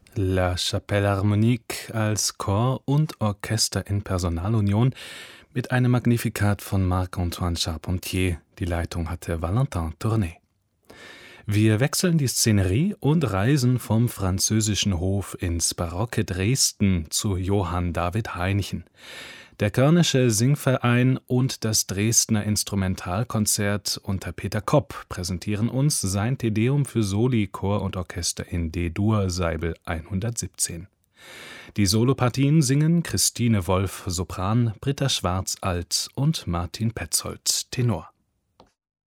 La Chapelle Harmonique als Chor und Orchester in Personalunion mit einem Magnificat von Marc-Antoine Charpentier. Die Leitung hatte Valentin Tournay. Wir wechseln die Szenerie und reisen vom französischen Hof ins barocke Dresden zu Johann David Hainichen. Der Körnische Singverein und das Dresdner Instrumentalkonzert unter Peter Kopp präsentieren uns sein Te Deum für Soli, Chor und Orchester in D-Dur, Seibel 117. Die Solopartien singen Christine Wolf, Sopran, Britta Schwarz, Alt und Martin Petzold, Tenor.